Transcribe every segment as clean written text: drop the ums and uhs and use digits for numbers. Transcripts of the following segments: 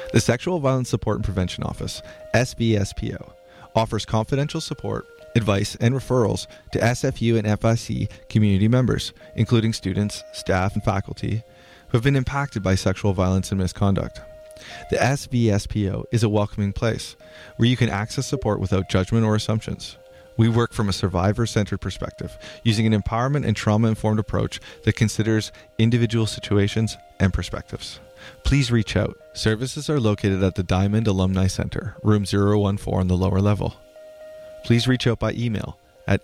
The Sexual Violence Support and Prevention Office, SVSPO, offers confidential support, advice, and referrals to SFU and FIC community members, including students, staff, and faculty who have been impacted by sexual violence and misconduct. The SVSPO is a welcoming place where you can access support without judgment or assumptions. We work from a survivor-centered perspective, using an empowerment and trauma-informed approach that considers individual situations and perspectives. Please reach out. Services are located at the Diamond Alumni Center, room 014 on the lower level. Please reach out by email at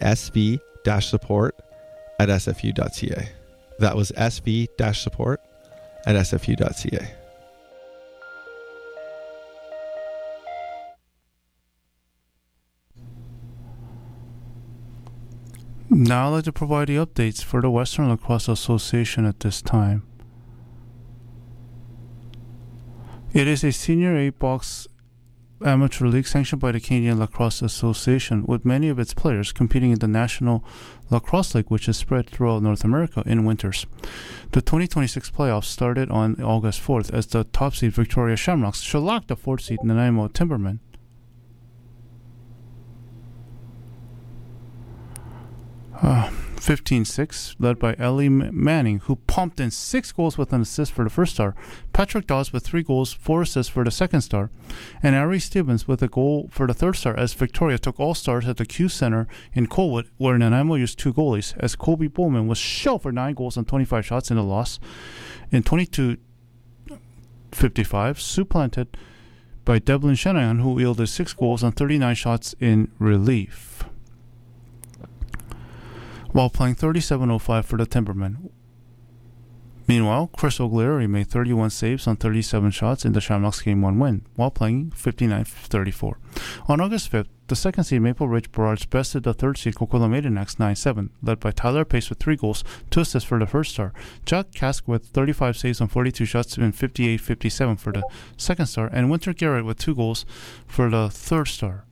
sv-support@sfu.ca. That was sv-support@sfu.ca. Now I'd like to provide the updates for the Western Lacrosse Association at this time. It is a Senior A box amateur league sanctioned by the Canadian Lacrosse Association, with many of its players competing in the National Lacrosse League, which is spread throughout North America in winters. The 2026 playoffs started on August 4th as the top seed Victoria Shamrocks shellacked the 4th seed Nanaimo Timbermen. 15-6, led by Ellie Manning, who pumped in 6 goals with an assist for the first star, Patrick Dawes with 3 goals, 4 assists for the second star, and Ari Stevens with a goal for the third star, as Victoria took all stars at the Q Center in Colwood, where Nanaimo used 2 goalies, as Kobe Bowman was shelled for 9 goals on 25 shots in the loss. In 22-55, supplanted by Devlin Shanahan, who wielded 6 goals on 39 shots in relief, while playing 37-05 for the Timbermen. Meanwhile, Chris Oglieri made 31 saves on 37 shots in the Shamrocks Game 1 win, while playing 59-34. On August 5th, the second seed Maple Ridge Barrage bested the third seed Coquitlam Maidenacs 9-7, led by Tyler Pace with 3 goals, 2 assists for the first star, Jack Kask with 35 saves on 42 shots and 58-57 for the second star, and Winter Garrett with 2 goals for the third star,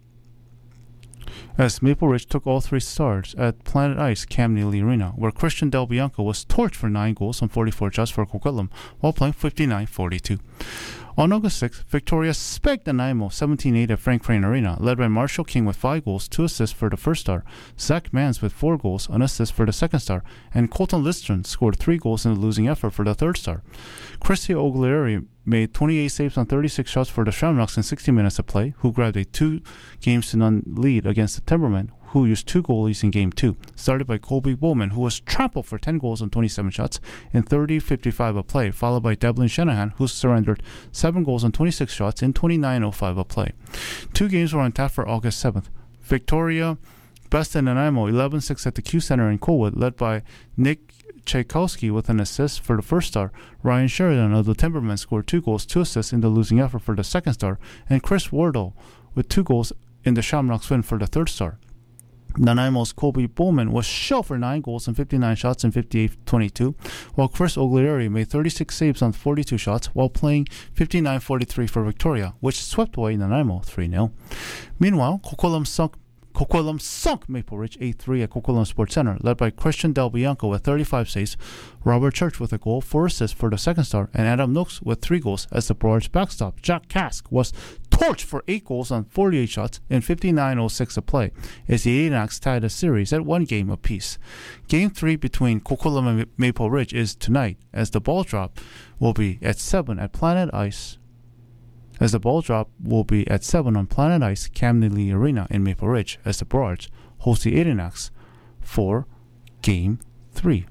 as Maple Ridge took all 3 stars at Planet Ice Cam Neely Arena, where Christian Del Bianco was torched for 9 goals on 44 shots for Coquitlam, while playing 59-42. On August 6th, Victoria spanked Nanaimo 17-8 at Frank Crane Arena, led by Marshall King with 5 goals, 2 assists for the first star, Zach Mans with 4 goals, an assist for the second star, and Colton Listron scored 3 goals in the losing effort for the third star. Christy Oglieri made 28 saves on 36 shots for the Shamrocks in 60 minutes of play, who grabbed a 2-0 lead against the Timbermen, who used 2 goalies in Game 2, started by Colby Bowman, who was trampled for 10 goals on 27 shots in 30-55 of play, followed by Devlin Shanahan, who surrendered 7 goals on 26 shots in 29-05 of play. 2 games were on tap for August 7th. Victoria bested Nanaimo 11-6 at the Q Center in Colwood, led by Nick Tchaikovsky with an assist for the first star. Ryan Sheridan of the Timbermen scored 2 goals, 2 assists in the losing effort for the second star, and Chris Wardle with 2 goals in the Shamrocks win for the third star. Nanaimo's Kobe Bowman was shelled for 9 goals and 59 shots in 58-22, while Chris Oglieri made 36 saves on 42 shots while playing 59-43 for Victoria, which swept away Nanaimo 3-0. Meanwhile, Coquitlam sunk Maple Ridge 8-3 at Coquitlam Sports Center, led by Christian Del Bianco with 35 saves, Robert Church with a goal, 4 assists for the second star, and Adam Nooks with 3 goals, as the Barrage backstop Jack Kask was torched for 8 goals on 48 shots in 59-06 of play, as the Maidenacs tied the series at 1 game apiece. Game 3 between Coquitlam and Maple Ridge is tonight, as the ball drop will be at 7 at Planet Ice. As the ball drop will be at 7 on Planet Ice Cam Neely Arena in Maple Ridge, as the Barrage hosts the Maidenacs for Game 3.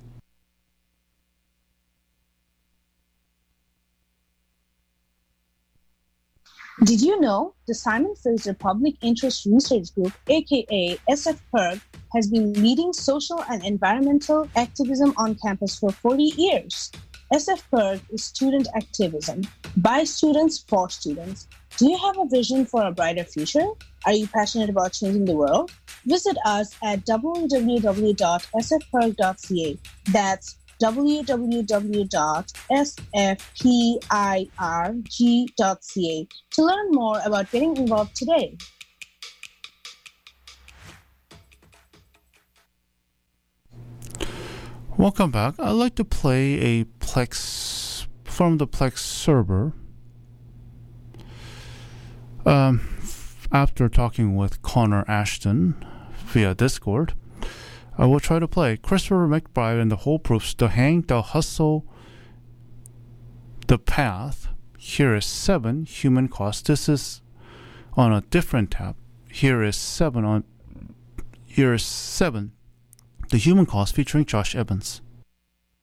Did you know the Simon Fraser Public Interest Research Group, aka SFPIRG, has been leading social and environmental activism on campus for 40 years? SFPIRG is student activism by students for students. Do you have a vision for a brighter future? Are you passionate about changing the world? Visit us at www.sfpirg.ca. That's www.sfpirg.ca to learn more about getting involved today. Welcome back. I'd like to play a Plex from the Plex server. After talking with Connor Ashton via Discord, I will try to play Christopher McBride and the Whole Proofs, The Hang, The Hustle, The Path. Here is 7, Human Cost. This is on a different tab. Here is 7, The Human Cost featuring Josh Evans.